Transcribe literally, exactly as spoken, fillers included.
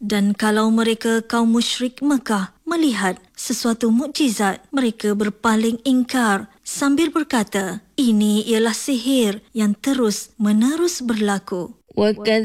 Dan kalau mereka kaum musyrik Mekah melihat sesuatu mukjizat, mereka berpaling ingkar sambil berkata, ini ialah sihir yang terus menerus berlaku. وَكَذَّبُوا